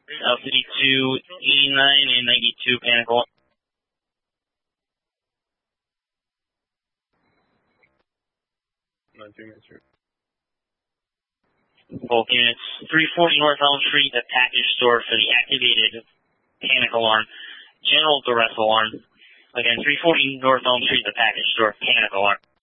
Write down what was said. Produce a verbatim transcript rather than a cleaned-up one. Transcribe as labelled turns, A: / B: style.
A: Uh, fifty-two eighty-nine and ninety-two panic alarm. Both units, three forty North Elm Street, the package store for the activated panic alarm. General duress alarm. Again, three forty North Elm Street, the package store, panic alarm.